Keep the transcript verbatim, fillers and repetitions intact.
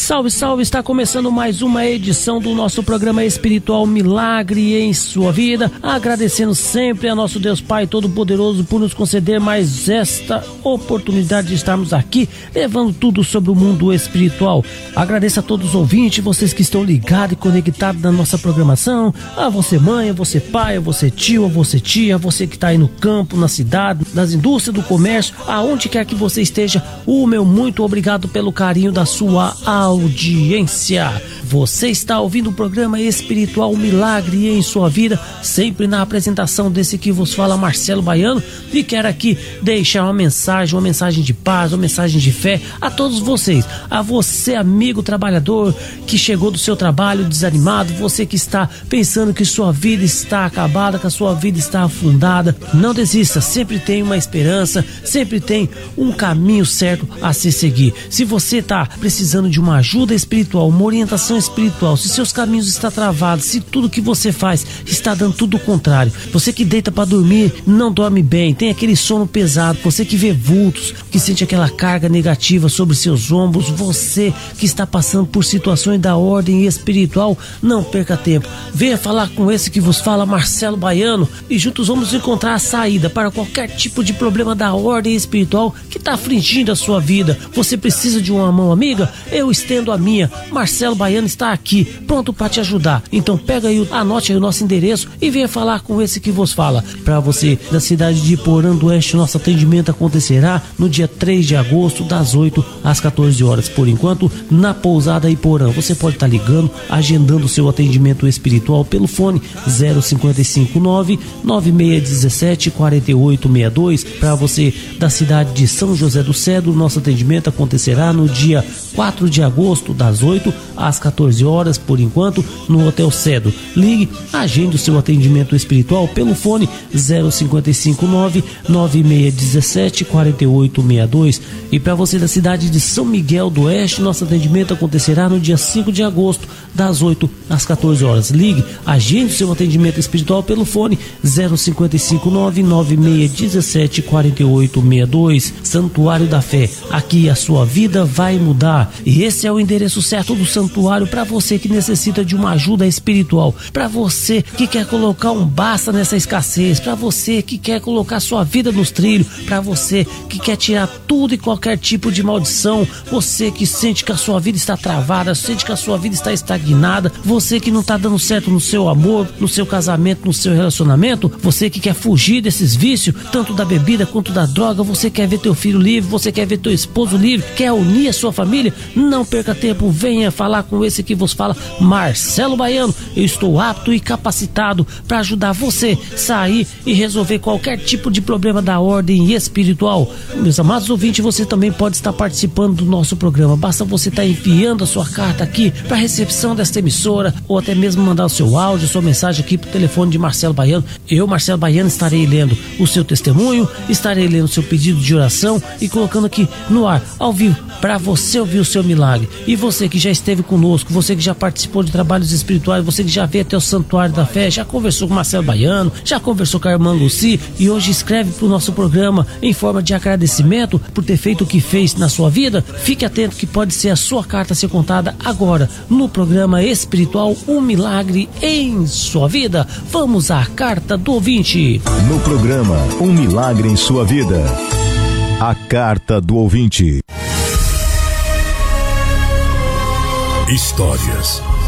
Salve, salve! Está começando mais uma edição do nosso programa espiritual Milagre em Sua Vida. Agradecendo sempre a nosso Deus Pai Todo-Poderoso por nos conceder mais esta oportunidade de estarmos aqui, levando tudo sobre o mundo espiritual. Agradeço a todos os ouvintes, vocês que estão ligados e conectados na nossa programação. A você mãe, a você pai, a você tio, a você tia, a você que está aí no campo, na cidade, nas indústrias do comércio, aonde quer que você esteja, o meu muito obrigado pelo carinho da sua audiência. Você está ouvindo o programa espiritual Milagre em Sua Vida, sempre na apresentação desse que vos fala Marcelo Baiano, e quero aqui deixar uma mensagem, uma mensagem de paz, uma mensagem de fé a todos vocês, a você amigo trabalhador que chegou do seu trabalho desanimado, você que está pensando que sua vida está acabada, que a sua vida está afundada, não desista, sempre tem uma esperança, sempre tem um caminho certo a se seguir. Se você está precisando de uma ajuda espiritual, uma orientação espiritual, se seus caminhos estão travados, se tudo que você faz está dando tudo o contrário, você que deita para dormir, não dorme bem, tem aquele sono pesado, você que vê vultos, que sente aquela carga negativa sobre seus ombros, você que está passando por situações da ordem espiritual, não perca tempo, venha falar com esse que vos fala Marcelo Baiano e juntos vamos encontrar a saída para qualquer tipo de problema da ordem espiritual que está afligindo a sua vida. Você precisa de uma mão amiga? Eu estendo a minha. Marcelo Baiano está aqui, pronto para te ajudar. Então pega aí, anote aí o nosso endereço e venha falar com esse que vos fala. Para você da cidade de Iporã do Oeste, nosso atendimento acontecerá no dia três de agosto, das oito às quatorze horas. Por enquanto, na pousada Iporã. Você pode estar ligando, agendando o seu atendimento espiritual pelo fone zero cinco cinco nove, nove seis um sete, quatro oito seis dois. Para você da cidade de São José do Cedro, nosso atendimento acontecerá no dia quatro de agosto, das oito às quatorze horas, por enquanto, no Hotel Cedro. Ligue, agende o seu atendimento espiritual pelo fone zero cinco cinco nove, nove seis um sete, quatro oito seis dois. E para você da cidade de São Miguel do Oeste, nosso atendimento acontecerá no dia cinco de agosto, das oito às quatorze horas. Ligue, agende o seu atendimento espiritual pelo fone zero cinco cinco nove, nove seis um sete, quatro oito seis dois. Santuário da Fé, aqui a sua vida vai mudar. E esse é o endereço certo do santuário para você que necessita de uma ajuda espiritual, para você que quer colocar um basta nessa escassez, para você que quer colocar sua vida nos trilhos, para você que quer tirar tudo e qualquer tipo de maldição, você que sente que a sua vida está travada, sente que a sua vida está estagnada, você que não está dando certo no seu amor, no seu casamento, no seu relacionamento, você que quer fugir desses vícios, tanto da bebida quanto da droga, você quer ver teu filho livre, você quer ver teu esposo livre, quer unir a sua família, não perca tempo, venha falar com esse que vos fala Marcelo Baiano. Eu estou apto e capacitado para ajudar você a sair e resolver qualquer tipo de problema da ordem espiritual. Meus amados ouvintes, você também pode estar participando do nosso programa, basta você estar enviando a sua carta aqui para a recepção desta emissora, ou até mesmo mandar o seu áudio, sua mensagem aqui para o telefone de Marcelo Baiano. Eu, Marcelo Baiano, estarei lendo o seu testemunho, estarei lendo o seu pedido de oração e colocando aqui no ar, ao vivo, para você ouvir o seu milagre. E você que já esteve conosco, você que já participou de trabalhos espirituais, você que já veio até o Santuário da Fé, já conversou com Marcelo Baiano, já conversou com a irmã Lucy e hoje escreve para o nosso programa em forma de agradecimento por ter feito o que fez na sua vida, fique atento que pode ser a sua carta a ser contada agora no programa espiritual Um Milagre em Sua Vida. Vamos à carta do ouvinte. No programa Um Milagre em Sua Vida, a carta do ouvinte. Histórias,